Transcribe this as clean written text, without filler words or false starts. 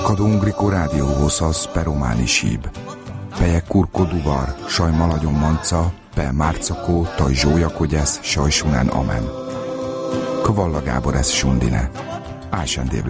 Kadungriko rádióhoz per románi síb. Peje kurko duvar, saj maladjon manca, pe márcakó, taj zsójakogyesz, saj sunán amen. Kvalla Gábor ez sundine. Álsendév